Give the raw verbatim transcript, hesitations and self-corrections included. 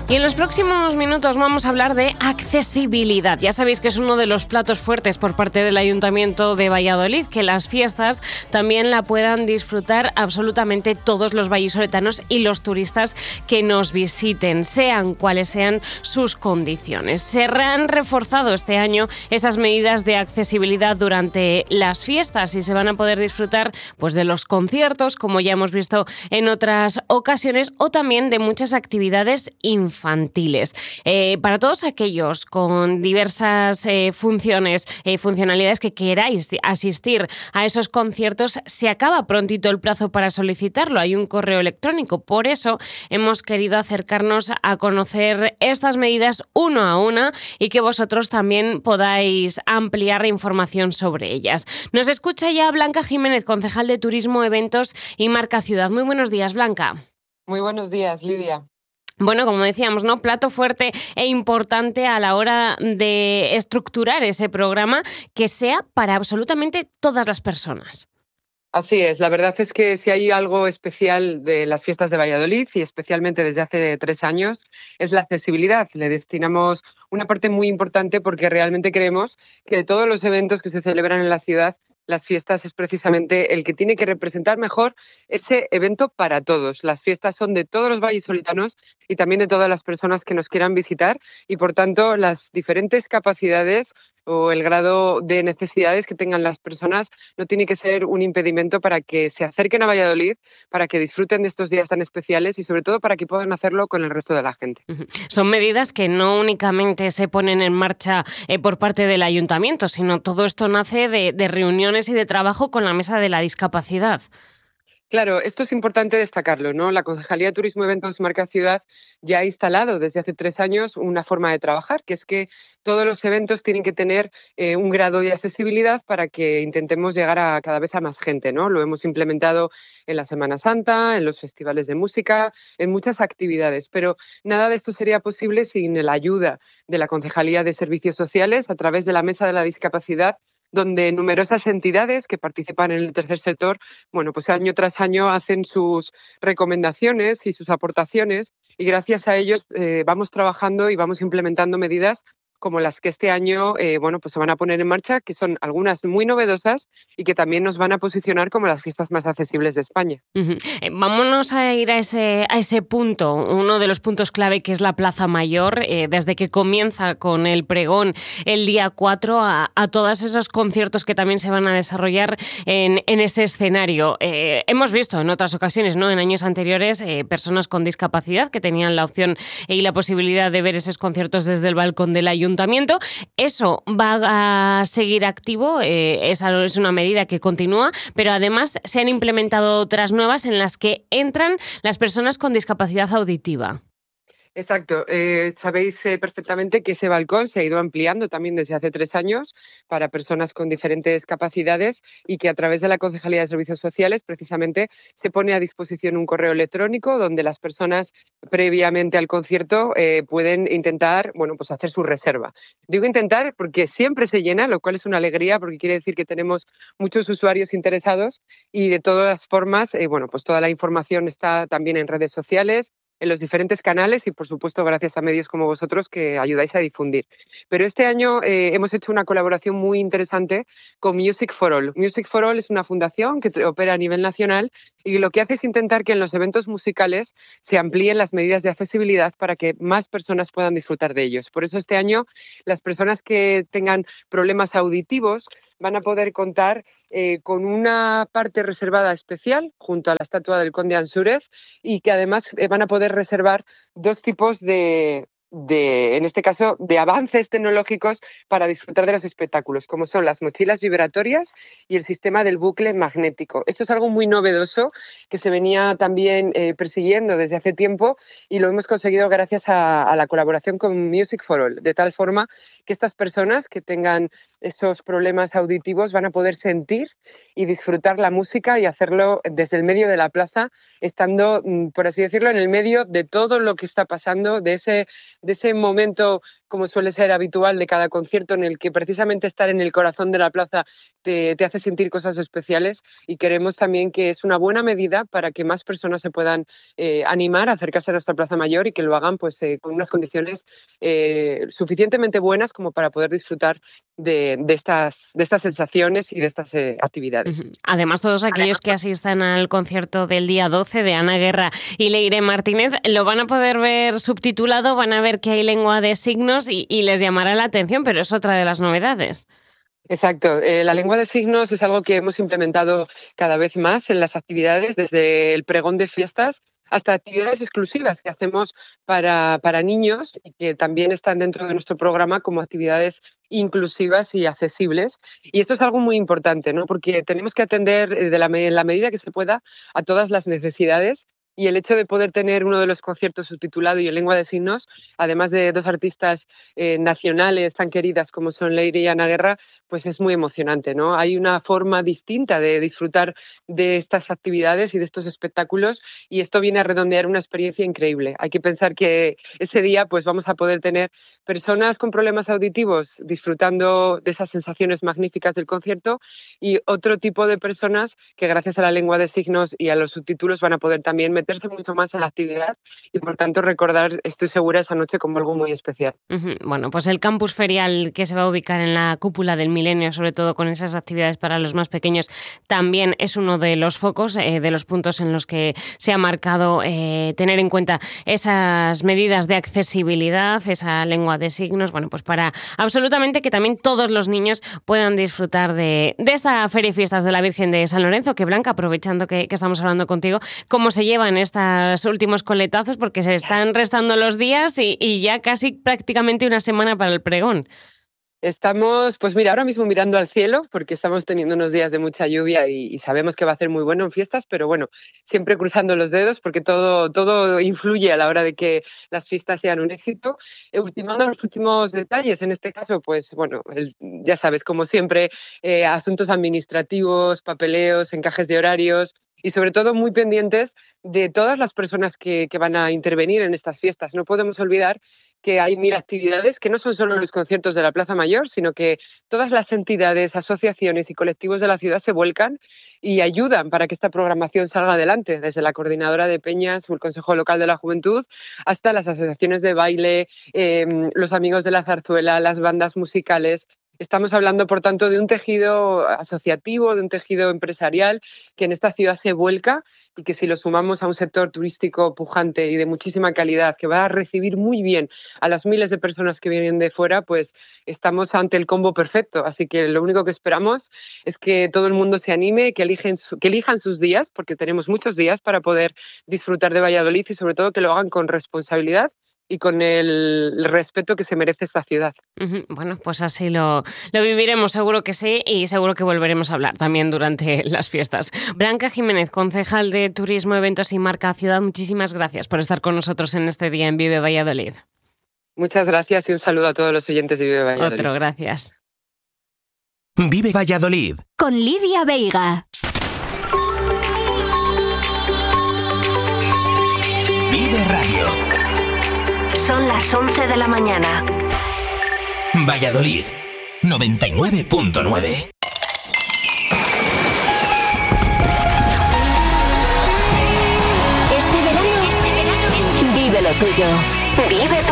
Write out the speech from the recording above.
Y en los próximos minutos vamos a hablar de accesibilidad. Ya sabéis que es uno de los platos fuertes por parte del Ayuntamiento de Valladolid, que las fiestas también la puedan disfrutar absolutamente todos los vallisoletanos y los turistas que nos visiten, sean cuales sean sus condiciones. Se han reforzado este año esas medidas de accesibilidad durante las fiestas y se van a poder disfrutar pues, de los conciertos, como ya hemos visto en otras ocasiones, o también de muchas actividades infantiles. infantiles. Eh, para todos aquellos con diversas eh, funciones, eh, funcionalidades que queráis asistir a esos conciertos, se acaba prontito el plazo para solicitarlo. Hay un correo electrónico. Por eso hemos querido acercarnos a conocer estas medidas uno a una y que vosotros también podáis ampliar información sobre ellas. Nos escucha ya Blanca Jiménez, concejal de Turismo, Eventos y Marca Ciudad. Muy buenos días, Blanca. Muy buenos días, Lidia. Bueno, como decíamos, ¿no? Plato fuerte e importante a la hora de estructurar ese programa que sea para absolutamente todas las personas. Así es, la verdad es que si hay algo especial de las fiestas de Valladolid y especialmente desde hace tres años es la accesibilidad. Le destinamos una parte muy importante porque realmente creemos que de todos los eventos que se celebran en la ciudad, las fiestas es precisamente el que tiene que representar mejor ese evento para todos. Las fiestas son de todos los vallisoletanos y también de todas las personas que nos quieran visitar y, por tanto, las diferentes capacidades o el grado de necesidades que tengan las personas no tiene que ser un impedimento para que se acerquen a Valladolid, para que disfruten de estos días tan especiales y, sobre todo, para que puedan hacerlo con el resto de la gente. Son medidas que no únicamente se ponen en marcha eh, por parte del Ayuntamiento, sino todo esto nace de, de reuniones y de trabajo con la Mesa de la Discapacidad. Claro, esto es importante destacarlo, ¿no? La Concejalía de Turismo, Eventos, Marca Ciudad ya ha instalado desde hace tres años una forma de trabajar, que es que todos los eventos tienen que tener eh, un grado de accesibilidad para que intentemos llegar a cada vez a más gente, ¿no? Lo hemos implementado en la Semana Santa, en los festivales de música, en muchas actividades, pero nada de esto sería posible sin la ayuda de la Concejalía de Servicios Sociales a través de la Mesa de la Discapacidad, donde numerosas entidades que participan en el tercer sector, bueno, pues año tras año hacen sus recomendaciones y sus aportaciones y gracias a ellos eh, vamos trabajando y vamos implementando medidas como las que este año eh, bueno, pues se van a poner en marcha, que son algunas muy novedosas y que también nos van a posicionar como las fiestas más accesibles de España. Uh-huh. Eh, vámonos a ir a ese, a ese punto, uno de los puntos clave que es la Plaza Mayor, eh, desde que comienza con el pregón el día cuatro a, a todos esos conciertos que también se van a desarrollar en, en ese escenario. Eh, hemos visto en otras ocasiones, ¿no? En años anteriores, eh, personas con discapacidad que tenían la opción y la posibilidad de ver esos conciertos desde el balcón del ayuntamiento. Eso va a seguir activo, eh, esa es una medida que continúa, pero además se han implementado otras nuevas en las que entran las personas con discapacidad auditiva. Exacto. Eh, sabéis eh, perfectamente que ese balcón se ha ido ampliando también desde hace tres años para personas con diferentes capacidades y que a través de la Concejalía de Servicios Sociales precisamente se pone a disposición un correo electrónico donde las personas previamente al concierto eh, pueden intentar, bueno, pues hacer su reserva. Digo intentar porque siempre se llena, lo cual es una alegría porque quiere decir que tenemos muchos usuarios interesados y de todas formas, eh, bueno, pues toda la información está también en redes sociales, en los diferentes canales y, por supuesto, gracias a medios como vosotros que ayudáis a difundir. Pero este año eh, hemos hecho una colaboración muy interesante con Music for All. Music for All es una fundación que opera a nivel nacional y lo que hace es intentar que en los eventos musicales se amplíen las medidas de accesibilidad para que más personas puedan disfrutar de ellos. Por eso este año las personas que tengan problemas auditivos van a poder contar eh, con una parte reservada especial junto a la estatua del Conde Ansúrez y que además eh, van a poder reservar dos tipos de, de, en este caso, de avances tecnológicos para disfrutar de los espectáculos, como son las mochilas vibratorias y el sistema del bucle magnético. Esto es algo muy novedoso que se venía también eh, persiguiendo desde hace tiempo y lo hemos conseguido gracias a, a la colaboración con Music for All, de tal forma que estas personas que tengan esos problemas auditivos van a poder sentir y disfrutar la música y hacerlo desde el medio de la plaza, estando, por así decirlo, en el medio de todo lo que está pasando, de ese de ese momento, como suele ser habitual de cada concierto, en el que precisamente estar en el corazón de la plaza te, te hace sentir cosas especiales, y queremos también que es una buena medida para que más personas se puedan eh, animar a acercarse a nuestra Plaza Mayor y que lo hagan pues eh, con unas condiciones eh, suficientemente buenas como para poder disfrutar de, de, estas, de estas sensaciones y de estas eh, actividades. Además, todos aquellos que asistan al concierto del día doce de Ana Guerra y Leire Martínez lo van a poder ver subtitulado, van a ver que hay lengua de signos y, y les llamará la atención, pero es otra de las novedades. Exacto. Eh, la lengua de signos es algo que hemos implementado cada vez más en las actividades, desde el pregón de fiestas hasta actividades exclusivas que hacemos para, para niños y que también están dentro de nuestro programa como actividades inclusivas y accesibles. Y esto es algo muy importante, ¿no? Porque tenemos que atender de la, en la medida que se pueda a todas las necesidades. Y el hecho de poder tener uno de los conciertos subtitulado y en lengua de signos, además de dos artistas eh, nacionales tan queridas como son Leire y Ana Guerra, pues es muy emocionante, ¿no? Hay una forma distinta de disfrutar de estas actividades y de estos espectáculos, y esto viene a redondear una experiencia increíble. Hay que pensar que ese día pues vamos a poder tener personas con problemas auditivos disfrutando de esas sensaciones magníficas del concierto, y otro tipo de personas que gracias a la lengua de signos y a los subtítulos van a poder también meter mucho más en la actividad y por tanto recordar, estoy segura, esa noche como algo muy especial. Uh-huh. Bueno, pues el campus ferial que se va a ubicar en la cúpula del Milenio, sobre todo con esas actividades para los más pequeños, también es uno de los focos, eh, de los puntos en los que se ha marcado eh, tener en cuenta esas medidas de accesibilidad, esa lengua de signos, bueno, pues para absolutamente que también todos los niños puedan disfrutar de, de esta Feria y Fiestas de la Virgen de San Lorenzo. Que Blanca, aprovechando que, que estamos hablando contigo, ¿cómo se llevan estos últimos coletazos? Porque se están restando los días y, y ya casi prácticamente una semana para el pregón. Estamos, pues mira, ahora mismo mirando al cielo, porque estamos teniendo unos días de mucha lluvia y, y sabemos que va a hacer muy bueno en fiestas, pero bueno, siempre cruzando los dedos porque todo, todo influye a la hora de que las fiestas sean un éxito. Eh, ultimando los últimos detalles, en este caso, pues bueno, el, ya sabes, como siempre, eh, asuntos administrativos, papeleos, encajes de horarios, y sobre todo muy pendientes de todas las personas que, que van a intervenir en estas fiestas. No podemos olvidar que hay mil actividades, que no son solo los conciertos de la Plaza Mayor, sino que todas las entidades, asociaciones y colectivos de la ciudad se vuelcan y ayudan para que esta programación salga adelante, desde la Coordinadora de Peñas o el Consejo Local de la Juventud hasta las asociaciones de baile, eh, los amigos de la zarzuela, las bandas musicales. Estamos hablando, por tanto, de un tejido asociativo, de un tejido empresarial que en esta ciudad se vuelca, y que si lo sumamos a un sector turístico pujante y de muchísima calidad, que va a recibir muy bien a las miles de personas que vienen de fuera, pues estamos ante el combo perfecto. Así que lo único que esperamos es que todo el mundo se anime, que eligen, que elijan sus días, porque tenemos muchos días para poder disfrutar de Valladolid, y sobre todo que lo hagan con responsabilidad y con el respeto que se merece esta ciudad. Uh-huh. Bueno, pues así lo, lo viviremos, seguro que sí, y seguro que volveremos a hablar también durante las fiestas. Blanca Jiménez, concejal de Turismo, Eventos y Marca Ciudad, muchísimas gracias por estar con nosotros en este día en Vive Valladolid. Muchas gracias y un saludo a todos los oyentes de Vive Valladolid. Otro, gracias. Vive Valladolid. Con Lidia Veiga. Vive Radio. Son las once de la mañana. Valladolid, noventa y nueve punto nueve. Este verano, este verano, este... vive lo tuyo. Vive